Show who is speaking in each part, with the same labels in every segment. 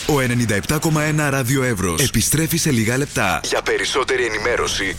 Speaker 1: Ο 97,1 Ράδιο Εύρος επιστρέφει σε λίγα λεπτά. Για περισσότερη ενημέρωση,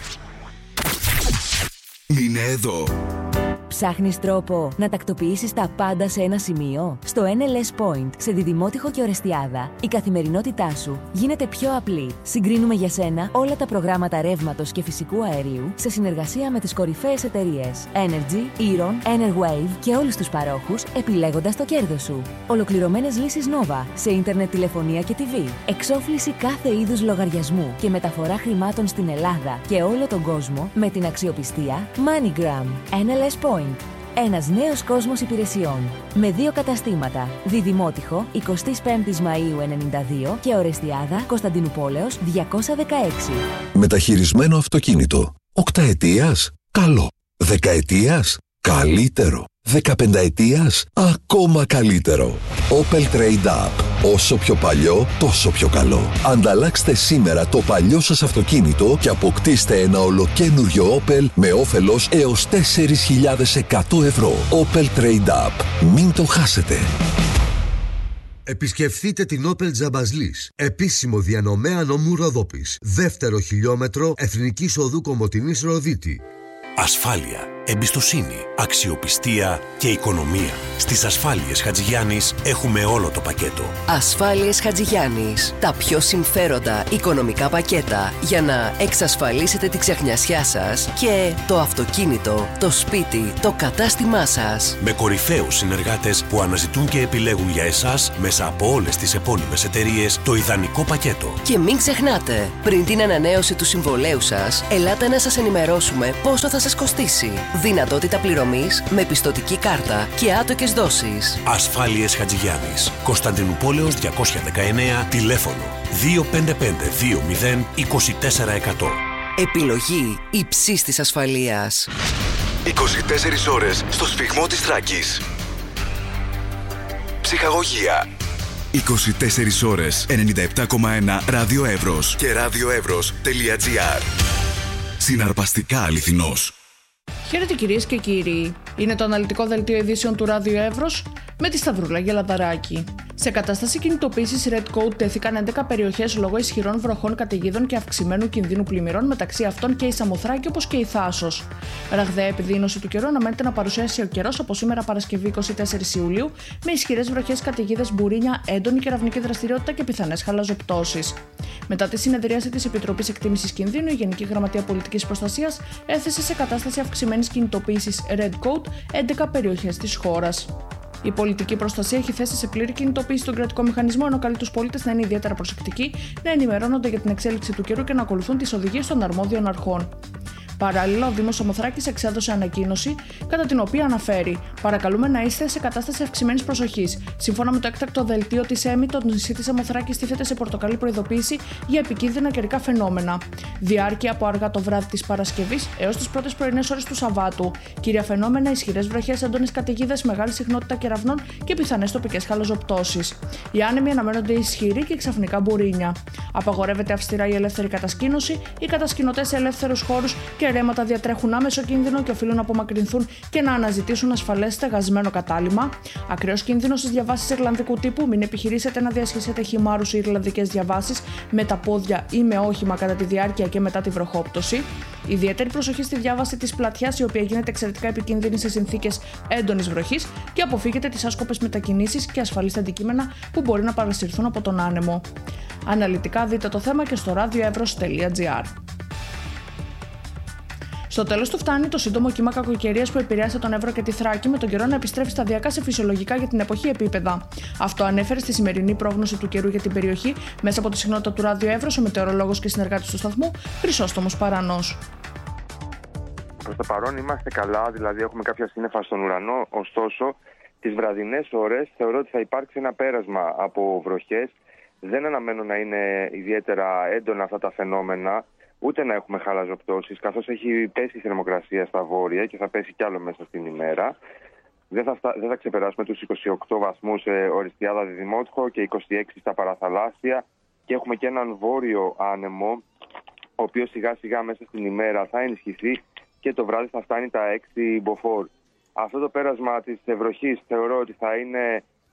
Speaker 1: μείνε εδώ.
Speaker 2: Ψάχνεις τρόπο να τακτοποιήσεις τα πάντα σε ένα σημείο? Στο NLS Point, σε Διδημότυχο και Ορεστιάδα, η καθημερινότητά σου γίνεται πιο απλή. Συγκρίνουμε για σένα όλα τα προγράμματα ρεύματος και φυσικού αερίου σε συνεργασία με τις κορυφαίες εταιρείες Energy, Eron, Enerwave και όλους τους παρόχους, επιλέγοντας το κέρδος σου. Ολοκληρωμένες λύσεις Nova σε ίντερνετ, τηλεφωνία και TV. Εξόφληση κάθε είδους λογαριασμού και μεταφορά χρημάτων στην Ελλάδα και όλο τον κόσμο με την αξιοπιστία MoneyGram. NLS Point. Ένας νέος κόσμος υπηρεσιών. Με 2 καταστήματα. Διδημότυχο, 25 Μαΐου 92 και Ορεστιάδα, Κωνσταντινουπόλεως 216.
Speaker 3: Μεταχειρισμένο αυτοκίνητο. 8 ετίας? Καλό. 10 ετίας? Καλύτερο. 15 ετίας? Ακόμα καλύτερο. Opel Trade Up. Όσο πιο παλιό, τόσο πιο καλό. Ανταλλάξτε σήμερα το παλιό σας αυτοκίνητο και αποκτήστε ένα ολοκένουργιο Opel με όφελος έως 4.100 ευρώ. Opel Trade Up. Μην το χάσετε.
Speaker 4: Επισκεφθείτε την Opel Τζαμπαζλής, επίσημο διανομέα νομού Ροδόπης. Δεύτερο χιλιόμετρο Εθνικής Οδού Κομοτηνής Ροδίτη.
Speaker 5: Ασφάλεια, εμπιστοσύνη, αξιοπιστία και οικονομία. Στις Ασφάλειες Χατζηγιάννης έχουμε όλο το πακέτο.
Speaker 6: Ασφάλειες Χατζηγιάννης. Τα πιο συμφέροντα οικονομικά πακέτα για να εξασφαλίσετε τη ξεχνιασιά σας και το αυτοκίνητο, το σπίτι, το κατάστημά σας.
Speaker 5: Με κορυφαίους συνεργάτες που αναζητούν και επιλέγουν για εσάς μέσα από όλες τις επώνυμες εταιρείες το ιδανικό πακέτο.
Speaker 6: Και μην ξεχνάτε, πριν την ανανέωση του συμβολέου σας, ελάτε να σας ενημερώσουμε πόσο θα σας κοστίσει. Δυνατότητα πληρωμής με πιστωτική κάρτα και άτοκες δόσεις.
Speaker 5: Ασφάλειες Χατζηγιάννης. Κωνσταντινουπόλεως 219, τηλέφωνο 255-20-24-100.
Speaker 6: Επιλογή υψής της ασφαλείας.
Speaker 1: 24 ώρες στο σφυγμό της Θράκης. Ψυχαγωγία. 24 ώρες 97,1 Ράδιο Εύρος και radioevros.gr. Συναρπαστικά αληθινός.
Speaker 7: Χαίρετε κυρίες και κύριοι. Είναι το αναλυτικό δελτίο ειδήσεων του Ράδιο Εύρος με τη Σταυρούλα Γελαδαράκη. Σε κατάσταση κινητοποίησης Red Code τέθηκαν 11 περιοχές λόγω ισχυρών βροχών, καταιγίδων και αυξημένου κινδύνου πλημμυρών, μεταξύ αυτών και η Σαμοθράκη όπως και η Θάσος. Ραγδαία επιδείνωση του καιρού αναμένεται να παρουσιάσει ο καιρός από σήμερα Παρασκευή 24 Ιουλίου, με ισχυρές βροχές, καταιγίδες, μπουρίνια, έντονη κεραυνική δραστηριότητα και πιθανές χαλαζοπτώσεις. Μετά τη συνεδρίαση της Επιτροπής Εκτίμησης Κινδύνου, η Γενική Γραμματεία Πολιτικής Προστασίας έθεσε σε κατάσταση αυξημένης κινητοποίησης Red Code 11 περιοχές της χώρας. Η πολιτική προστασία έχει θέσει σε πλήρη κινητοποίηση τον κρατικό μηχανισμό, ενώ καλεί τους πολίτες να είναι ιδιαίτερα προσεκτικοί, να ενημερώνονται για την εξέλιξη του καιρού και να ακολουθούν τις οδηγίες των αρμόδιων αρχών. Παράλληλα, ο Δήμος Σαμοθράκης εξέδωσε ανακοίνωση, κατά την οποία αναφέρει: παρακαλούμε να είστε σε κατάσταση αυξημένης προσοχής. Σύμφωνα με το έκτακτο δελτίο της ΕΜΗ, το νησί της Σαμοθράκης τίθεται σε πορτοκαλί προειδοποίηση για επικίνδυνα καιρικά φαινόμενα. Διάρκεια από αργά το βράδυ της Παρασκευής έως τις πρώτες πρωινές ώρες του Σαββάτου. Κύρια φαινόμενα: ισχυρές βροχές, έντονες καταιγίδες, μεγάλη συχνότητα κεραυνών και πιθανές τοπικές χαλαζοπτώσεις. Οι άνεμοι αναμένονται ισχυροί και ξαφνικά μπουρίνια. Απαγορεύεται αυστηρά η ελεύθερη κατασκήνωση. Οι κατασκηνωτές σε ελεύθερους χώρους και ρέματα διατρέχουν άμεσο κίνδυνο και οφείλουν να απομακρυνθούν και να αναζητήσουν ασφαλές στεγασμένο κατάλημα. Ακραίος κίνδυνος στις διαβάσεις ιρλανδικού τύπου. Μην επιχειρήσετε να διασχίσετε χυμάρους ή ιρλανδικές διαβάσεις με τα πόδια ή με όχημα κατά τη διάρκεια και μετά τη βροχόπτωση. Ιδιαίτερη προσοχή στη διάβαση της πλατιάς, η οποία γίνεται εξαιρετικά επικίνδυνη σε συνθήκες έντονης βροχής, και αποφύγετε τις άσκοπες μετακινήσεις και ασφαλείς αντικείμενα που μπορεί να παρασυρθούν από τον άνεμο. Αναλυτικά δείτε το θέμα και στο radioevros.gr. Στο τέλος του φτάνει το σύντομο κύμα κακοκαιρίας που επηρέασε τον Εύρο και τη Θράκη, με τον καιρό να επιστρέφει σταδιακά σε φυσιολογικά για την εποχή επίπεδα. Αυτό ανέφερε στη σημερινή πρόγνωση του καιρού για την περιοχή μέσα από τη συχνότητα του Ράδιο Εύρος ο μετεωρολόγος και συνεργάτης του σταθμού Χρυσόστομος Παρανός.
Speaker 8: Προς το παρόν είμαστε καλά, δηλαδή έχουμε κάποια σύννεφα στον ουρανό, ωστόσο τις βραδινές ώρες θεωρώ ότι θα υπάρξει ένα πέρασμα από βροχές. Δεν αναμένω να είναι ιδιαίτερα έντονα αυτά τα φαινόμενα, ούτε να έχουμε χαλαζοπτώσεις, καθώς έχει πέσει η θερμοκρασία στα βόρεια και θα πέσει κι άλλο μέσα στην ημέρα. Δεν θα ξεπεράσουμε τους 28 βαθμούς σε Ορεστιάδα Διδημότυχο και 26 στα παραθαλάσσια, και έχουμε και έναν βόρειο άνεμο, ο οποίος σιγά σιγά μέσα στην ημέρα θα ενισχυθεί και το βράδυ θα φτάνει τα 6 μποφόρ. Αυτό το πέρασμα της βροχής θεωρώ ότι θα είναι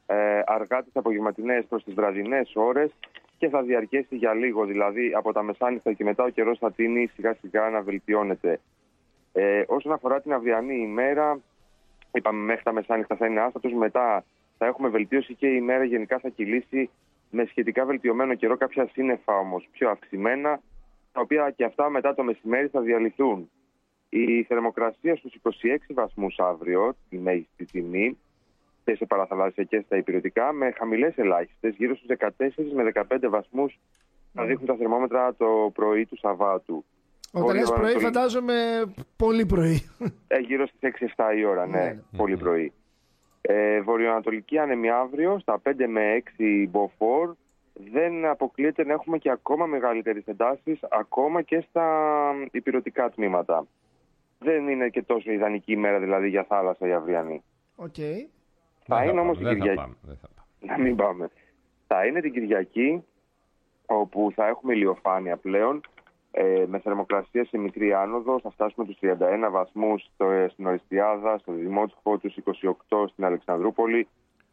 Speaker 8: αργά τις απογευματινές προς τις βραδινές ώρες και θα διαρκέσει για λίγο. Δηλαδή από τα μεσάνυχτα και μετά ο καιρός θα τείνει σιγά σιγά να βελτιώνεται. Όσον αφορά την αυριανή ημέρα, είπαμε μέχρι τα μεσάνυχτα θα είναι άστατος, μετά θα έχουμε βελτίωση και η ημέρα γενικά θα κυλήσει με σχετικά βελτιωμένο καιρό, κάποια σύννεφα όμως πιο αυξημένα, τα οποία και αυτά μετά το μεσημέρι θα διαλυθούν. Η θερμοκρασία στους 26 βαθμούς αύριο, τη μέγιστη τιμή, και σε παραθαλάσσια και στα υπηρετικά, με χαμηλές ελάχιστες, γύρω στους 14 με 15 βαθμούς θα δείχνουν τα θερμόμετρα το πρωί του Σαββάτου.
Speaker 9: Όταν λες πρωί, φαντάζομαι πολύ πρωί.
Speaker 8: Γύρω στις 6-7 η ώρα, ναι, πολύ πρωί. Βορειοανατολική άνεμη αύριο, στα 5 με 6 μποφόρ. Δεν αποκλείεται να έχουμε και ακόμα μεγαλύτερες εντάσεις, ακόμα και στα υπηρετικά τμήματα. Δεν είναι και τόσο ιδανική ημέρα δηλαδή για θάλασσα η αυριανή.
Speaker 9: Okay.
Speaker 8: Θα είναι όμως την Κυριακή. Να μην πάμε. Θα είναι την Κυριακή, όπου θα έχουμε ηλιοφάνεια πλέον, με θερμοκρασία σε μικρή άνοδο. Θα φτάσουμε τους 31 βαθμούς στην Ορεστιάδα, στο Δημότυχο, τους 28 στην Αλεξανδρούπολη,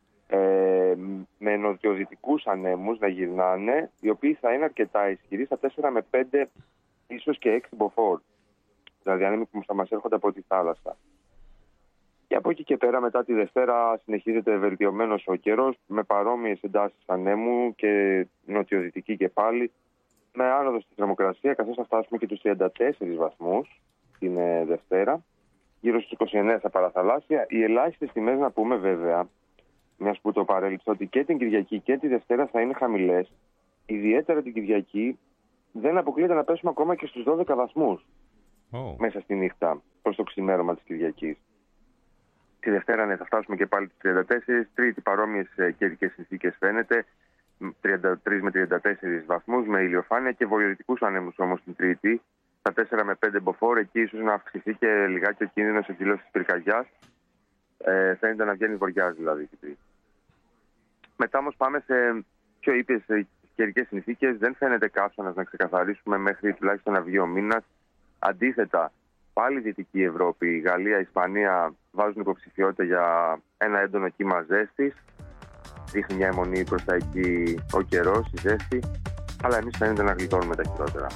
Speaker 8: με νοτιοδυτικούς ανέμους να γυρνάνε, οι οποίοι θα είναι αρκετά ισχυροί, στα 4 με 5, ίσως και 6 μποφόρ. Δηλαδή ανέμοι που θα μας έρχονται από τη θάλασσα. Και από εκεί και πέρα, μετά τη Δευτέρα, συνεχίζεται βελτιωμένος ο καιρός, με παρόμοιες εντάσεις ανέμου και νοτιοδυτική και πάλι, με άνοδο στη θερμοκρασία, καθώς θα φτάσουμε και τους 34 βαθμούς την Δευτέρα, γύρω στους 29 στα παραθαλάσσια. Οι ελάχιστες τιμές, να πούμε βέβαια, μιας που το παρέλειψα, ότι και την Κυριακή και τη Δευτέρα θα είναι χαμηλές. Ιδιαίτερα την Κυριακή δεν αποκλείεται να πέσουμε ακόμα και στους 12 βαθμούς μέσα στη νύχτα, προς το ξημέρωμα της Κυριακής. Τη Δευτέρα ναι, θα φτάσουμε και πάλι στους 34, Τρίτη παρόμοιες καιρικές συνθήκες φαίνεται, 33 με 34 βαθμούς με ηλιοφάνεια και βορειοδυτικούς ανέμους όμως την Τρίτη, στα 4 με 5 μποφόρ, εκεί ίσως να αυξηθεί και λιγάκι ο κίνδυνος εκδήλωσης της πυρκαγιάς. Φαίνεται να βγαίνει βοριάς δηλαδή την Τρίτη. Μετά όμως πάμε σε πιο ήπιες καιρικές συνθήκες, δεν φαίνεται καύσωνας να ξεκαθαρίσουμε μέχρι τουλάχιστον να βγει ο μήνας. Αντίθετα, πάλι Δυτική Ευρώπη, η Γαλλία, η Ισπανία βάζουν υποψηφιότητα για ένα έντονο κύμα ζέστης. Δείχνει μια αιμονή προς τα εκεί ο καιρός, η ζέστη, αλλά εμείς φαίνεται να γλιτώνουμε τα χειρότερα.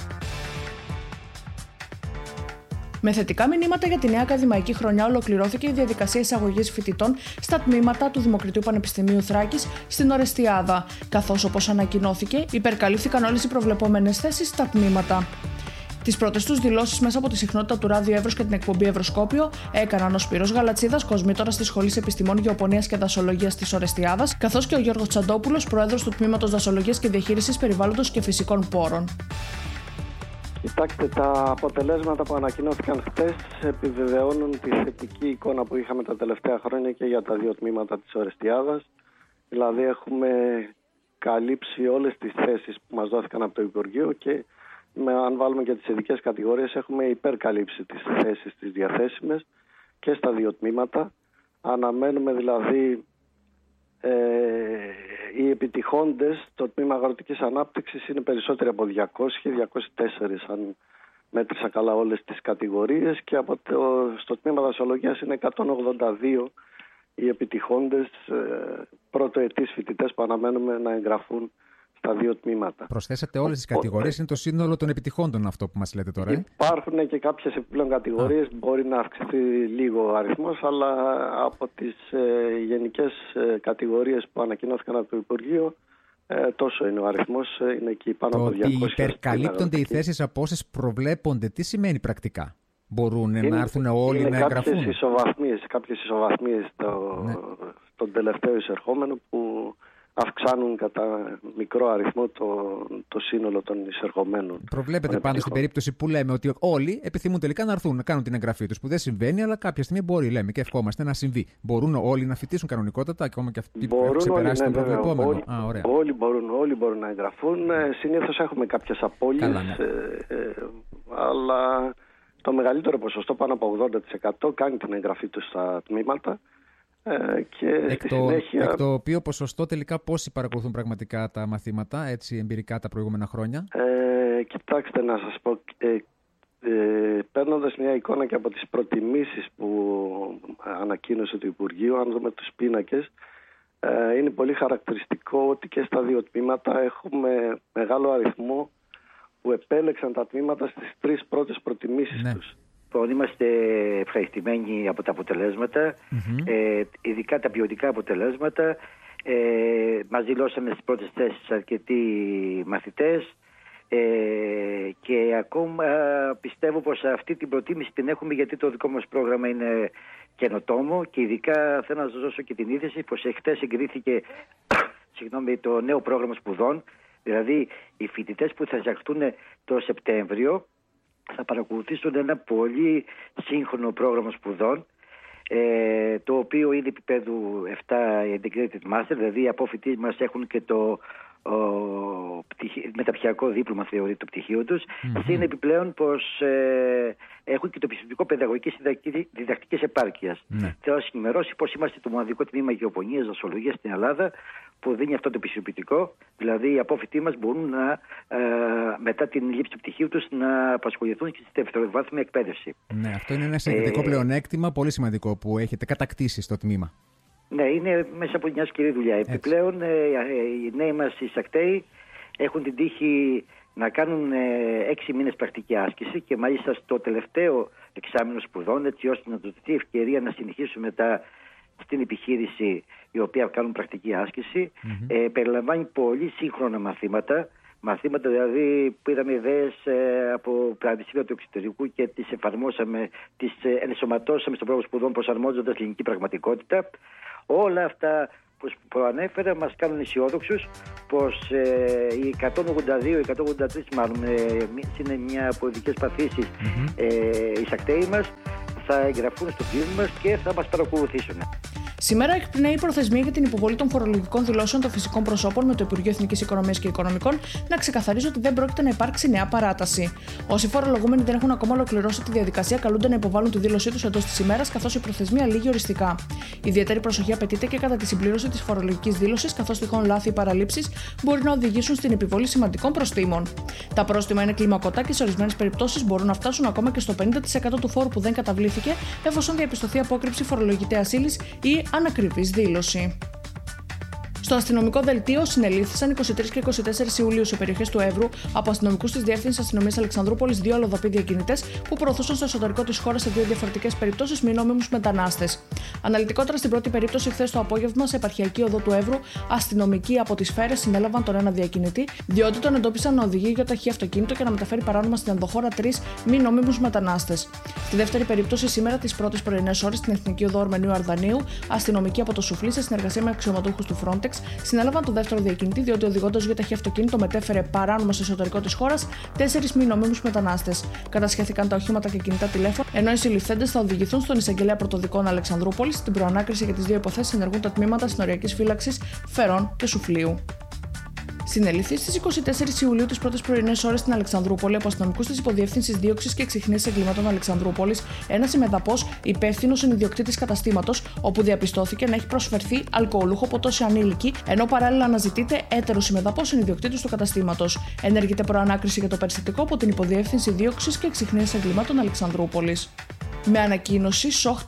Speaker 7: Με θετικά μηνύματα για τη νέα ακαδημαϊκή χρονιά, ολοκληρώθηκε η διαδικασία εισαγωγής φοιτητών στα τμήματα του Δημοκρατίου Πανεπιστημίου Θράκης στην Ορεστιάδα, καθώς, όπως ανακοινώθηκε, υπερκαλύφθηκαν όλες οι προβλεπόμενες θέσεις στα τμήματα. Τις πρώτες τους δηλώσεις μέσα από τη συχνότητα του Ράδιο Εύρος και την εκπομπή Ευρωσκόπιο έκαναν ο Σπύρος Γαλατσίδας, κοσμήτορας της Σχολής Επιστημών Γεωπονίας και Δασολογίας της Ορεστιάδας, καθώς και ο Γιώργος Τσαντόπουλος, πρόεδρος του Τμήματος Δασολογίας και Διαχείρισης Περιβάλλοντος και Φυσικών Πόρων.
Speaker 10: Κοιτάξτε, τα αποτελέσματα που ανακοινώθηκαν χτες επιβεβαιώνουν τη θετική εικόνα που είχαμε τα τελευταία χρόνια και για τα δύο τμήματα της Ορεστιάδας. Δηλαδή έχουμε καλύψει όλες τις θέσεις που μας δόθηκαν από το Υπουργείο και αν βάλουμε και τις ειδικές κατηγορίες έχουμε υπερκαλύψει τις θέσεις τις διαθέσιμες και στα δύο τμήματα. Αναμένουμε δηλαδή οι επιτυχώντες στο τμήμα αγροτικής ανάπτυξης είναι περισσότεροι από 200-204 αν μέτρησα καλά όλες τις κατηγορίες, και στο τμήμα δασολογίας είναι 182 οι επιτυχώντες πρωτοετής φοιτητές που αναμένουμε να εγγραφούν στα δύο τμήματα.
Speaker 11: Προσθέσατε όλες τις κατηγορίες, είναι το σύνολο των επιτυχώντων αυτό που μας λέτε τώρα.
Speaker 10: Υπάρχουν και κάποιες επιπλέον κατηγορίες, μπορεί να αυξηθεί λίγο ο αριθμός, αλλά από τις γενικές κατηγορίες που ανακοινώθηκαν από το Υπουργείο, τόσο είναι ο αριθμός, είναι εκεί πάνω από 200.
Speaker 11: Ότι υπερκαλύπτονται οι θέσεις από όσες προβλέπονται, τι σημαίνει πρακτικά? Μπορούν να έρθουν όλοι να εγγραφούν?
Speaker 10: Κάποιες ισοβαθμίες στον τελευταίο εισερχόμενο που αυξάνουν κατά μικρό αριθμό το σύνολο των εισερχομένων.
Speaker 11: Προβλέπετε πάντως στην περίπτωση που λέμε ότι όλοι επιθυμούν τελικά να έρθουν να κάνουν την εγγραφή τους, που δεν συμβαίνει, αλλά κάποια στιγμή μπορεί, λέμε, και ευχόμαστε να συμβεί. Μπορούν όλοι να φοιτήσουν κανονικότατα, ακόμα και αυτοί που έχουν ξεπεράσει τον προβλεπόμενο?
Speaker 10: Όλοι μπορούν να εγγραφούν. Συνήθως έχουμε κάποιες απώλειες, αλλά το μεγαλύτερο ποσοστό, πάνω από 80%, κάνει την εγγραφή του στα τμήματα. Και
Speaker 11: εκ το οποίο ποσοστό τελικά πόσοι παρακολουθούν πραγματικά τα μαθήματα, έτσι εμπειρικά, τα προηγούμενα χρόνια?
Speaker 10: Κοιτάξτε, να σας πω, παίρνοντας μια εικόνα και από τις προτιμήσεις που ανακοίνωσε το Υπουργείο, αν δούμε τους πίνακες, Είναι πολύ χαρακτηριστικό ότι και στα δύο τμήματα έχουμε μεγάλο αριθμό που επέλεξαν τα τμήματα στις 3 πρώτες προτιμήσεις τους.
Speaker 12: Είμαστε ευχαριστημένοι από τα αποτελέσματα, ειδικά τα ποιοτικά αποτελέσματα. Μας δηλώσαμε στις πρώτες θέσεις αρκετοί μαθητές και ακόμα πιστεύω πως αυτή την προτίμηση την έχουμε, γιατί το δικό μας πρόγραμμα είναι καινοτόμο, και ειδικά θέλω να σας δώσω και την είδηση πως εχθές εγκρίθηκε το νέο πρόγραμμα σπουδών. Δηλαδή οι φοιτητές που θα εισαχθούν το Σεπτέμβριο θα παρακολουθήσουν ένα πολύ σύγχρονο πρόγραμμα σπουδών, το οποίο είναι επίπεδου 7 Integrated Master, δηλαδή οι απόφοιτοι μας έχουν και το μεταπτυχιακό δίπλωμα, θεωρεί το πτυχίο τους. Είναι επιπλέον πως έχουν και το πιστοποιητικό παιδαγωγικής διδακτικής επάρκειας. Θέλω να ενημερώσει πως είμαστε το μοναδικό τμήμα γεωπονίας δασολογίας στην Ελλάδα που δίνει αυτό το πιστοποιητικό. Δηλαδή οι απόφοιτοι μας μπορούν μετά την λήψη του πτυχίου τους να απασχοληθούν και στη δευτεροβάθμια εκπαίδευση.
Speaker 11: Ναι, αυτό είναι ένα συγκεκριτικό πλεονέκτημα πολύ σημαντικό που έχετε κατακτήσει στο τμήμα.
Speaker 12: Ναι, είναι μέσα από μια σκληρή δουλειά. Επιπλέον, οι νέοι μας εισακτέοι έχουν την τύχη να κάνουν 6 μήνες πρακτική άσκηση, και μάλιστα στο τελευταίο εξάμηνο σπουδών, έτσι ώστε να τους δοθεί ευκαιρία να συνεχίσουν μετά στην επιχείρηση η οποία κάνουν πρακτική άσκηση. Περιλαμβάνει πολύ σύγχρονα μαθήματα. Μαθήματα δηλαδή που είδαμε ιδέες από πανεπιστήμια του εξωτερικού και τις εφαρμόσαμε, τις ενσωματώσαμε στο πρόγραμμα σπουδών προσαρμόζοντας ελληνική πραγματικότητα. Όλα αυτά που προανέφερα μας κάνουν αισιόδοξους πως οι 182-183 μάλλον είναι μια από ειδικές παθήσεις εισακτέοι μας θα εγγραφούν στο τμήμα μας και θα μας παρακολουθήσουν.
Speaker 7: Σήμερα εκπνέει η προθεσμία για την υποβολή των φορολογικών δηλώσεων των φυσικών προσώπων, με το Υπουργείο Εθνικής Οικονομίας και Οικονομικών να ξεκαθαρίζει ότι δεν πρόκειται να υπάρξει νέα παράταση. Όσοι φορολογούμενοι δεν έχουν ακόμα ολοκληρώσει τη διαδικασία, καλούνται να υποβάλουν τη δήλωσή τους εντός της ημέρας, καθώς η προθεσμία λήγει οριστικά. Ιδιαίτερη προσοχή απαιτείται και κατά τη συμπλήρωση της φορολογικής δήλωσης, καθώς τυχόν λάθη ή παραλήψεις μπορεί να οδηγήσουν στην επιβολή σημαντικών προστίμων. Τα πρόστιμα είναι κλιμακωτά και σε ορισμένες περιπτώσεις μπορούν να φτάσουν ακόμα και στο 50% του φόρου που δεν καταβλήθηκε, εφόσον διαπιστωθεί απόκρυψη φορολογητέας ύλης ή ανακριβής δήλωση. Στο αστυνομικό δελτίο συνελήφθησαν 23 και 24 Ιουλίου σε περιοχές του Εύρου από αστυνομικούς της Διεύθυνσης Αστυνομίας Αλεξανδρούπολης 2 αλλοδαποί διακινητές που προωθούσαν στο εσωτερικό της χώρας σε 2 διαφορετικές περιπτώσεις μη νόμιμους μετανάστες. Αναλυτικότερα, στην πρώτη περίπτωση, χθες το απόγευμα, σε επαρχιακή οδό του Εύρου, αστυνομικοί από τις Φέρες συνέλαβαν τον ένα διακινητή, διότι τον εντόπισαν να οδηγεί γιοταχή αυτοκίνητο και να μεταφέρει παράνομα στην ενδοχώρα 3 μη νόμιμους μετανάστες. Στη δεύτερη περίπτωση, σήμερα τις πρώτες πρωινές ώρες, στην εθνική οδό Αρμενίου Αρδανίου, αστυνομικοί από το Σουφλί, σε συνεργασία με αξιωματούχους του Frontex, συνέλαβαν τον δεύτερο διακινητή, διότι οδηγώντας γιοταχή αυτοκίνητο μετέφερε παράνομα στο εσωτερικό της χώρας 4 μη νόμιμους μετανάστες. Κατασχέθηκαν τα οχήματα και κινητά τηλέφωνα, ενώ οι συλληφθέντες θα οδηγηθούν στον εισαγγελέα πρωτοδικών Αλεξανδρούπολης. Στην προανάκριση για τις 2 υποθέσεις ενεργούν τα τμήματα συνοριακής φύλαξης Φερών και Σουφλίου. Συνελήφθη στις 24 Ιουλίου τις πρώτες πρωινές ώρες στην Αλεξανδρούπολη από αστυνομικούς της Υποδιεύθυνσης Δίωξης και Εξυχνίασης Εγκλημάτων Αλεξανδρούπολης ένας ημεδαπός υπεύθυνος ιδιοκτήτης καταστήματος, όπου διαπιστώθηκε να έχει προσφερθεί αλκοολούχο ποτό σε ανήλικη, ενώ παράλληλα αναζητείται έτερος ημεδαπός ιδιοκτήτης του καταστήματος. Ενεργείται προανάκριση για το περιστατικό από την Υποδιεύθυνση Δίωξης και Εξυχνίασης Εγκλημάτων Αλεξανδρούπολης. Με ανακοίνωση ΣΟΧ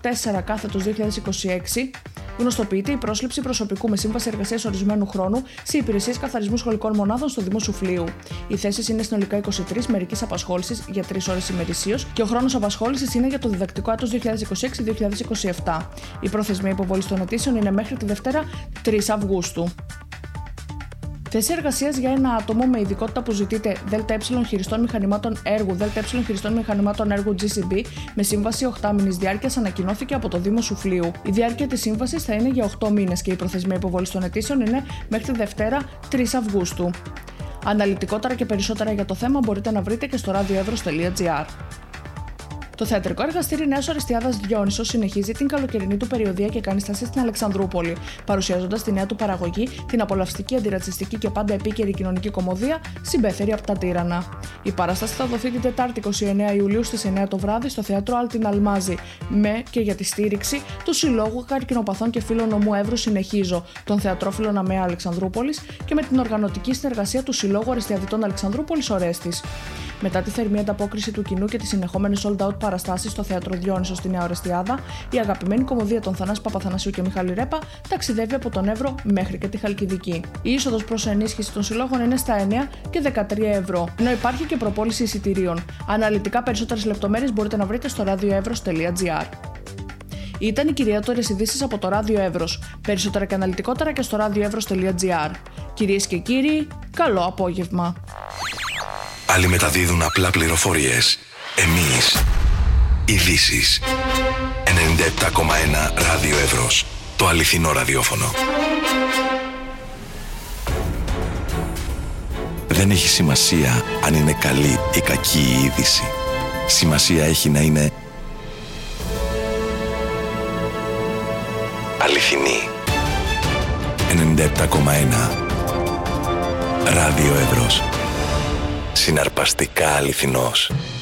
Speaker 7: 4/2026, γνωστοποιείται η πρόσληψη προσωπικού με σύμβαση εργασίας ορισμένου χρόνου σε υπηρεσίες καθαρισμού σχολικών μονάδων στο Δήμο Σουφλίου. Οι θέσεις είναι συνολικά 23 μερικής απασχόλησης για 3 ώρες ημερησίως και ο χρόνος απασχόλησης είναι για το διδακτικό έτος 2026-2027. Η προθεσμία υποβολής των αιτήσεων είναι μέχρι τη Δευτέρα 3 Αυγούστου. Θέση εργασίας για ένα άτομο με ειδικότητα που ζητείται ΔΕ χειριστών μηχανημάτων έργου, ΔΕ χειριστών μηχανημάτων έργου GCB με σύμβαση 8 μήνης διάρκειας ανακοινώθηκε από το Δήμο Σουφλίου. Η διάρκεια της σύμβασης θα είναι για 8 μήνες και η προθεσμία υποβολής των αιτήσεων είναι μέχρι τη Δευτέρα 3 Αυγούστου. Αναλυτικότερα και περισσότερα για το θέμα μπορείτε να βρείτε και στο radioevros.gr. Το θεατρικό εργαστήρι Νέας Ορεστιάδας Διόνυσος συνεχίζει την καλοκαιρινή του περιοδεία και κάνει στάση στην Αλεξανδρούπολη, παρουσιάζοντας τη νέα του παραγωγή, την απολαυστική, αντιρατσιστική και πάντα επίκαιρη κοινωνική κωμωδία Συμπέθερη από τα Τύρανα. Η παράσταση θα δοθεί την Τετάρτη 29 Ιουλίου στις 9 το βράδυ στο θέατρο Άλτιν Αλμάζη, με και για τη στήριξη του Συλλόγου Καρκινοπαθών και Φίλων Νομού Εύρου Συνεχίζω, των Θεατρόφιλων ΑΜΕΑ Αλεξανδρούπολης και με την οργανωτική συνεργασία του Συλλόγου Ορεστιαδιτών Αλεξανδρούπολης Ορέστης. Μετά τη θερμή ανταπόκριση του κοινού και τις συνεχόμενες sold-out παραστάσεις στο Θέατρο Διόνυσο στη Νέα Ορεστιάδα, η αγαπημένη κομμωδία των Θανάση Παπαθανασίου και Μιχάλη Ρέπα ταξιδεύει από τον Εύρο μέχρι και τη Χαλκιδική. Η είσοδος προς ενίσχυση των συλλόγων είναι στα 9 και 13 ευρώ, ενώ υπάρχει και προπόληση εισιτηρίων. Αναλυτικά περισσότερες λεπτομέρειες μπορείτε να βρείτε στο radioevros.gr. Ήταν οι κυριότερες ειδήσεις από το Ράδιο Εύρος. Περισσότερα και αναλυτικότερα και στο radioevros.gr. Κυρίες και κύριοι, καλό απόγευμα.
Speaker 1: Άλλοι μεταδίδουν απλά πληροφορίες. Εμείς, ειδήσεις. 97,1 Ράδιο Εύρος. Το αληθινό ραδιόφωνο. Δεν έχει σημασία αν είναι καλή ή κακή η είδηση. Σημασία έχει να είναι αληθινή. 97,1 Ράδιο Εύρος. Συναρπαστικά αληθινός.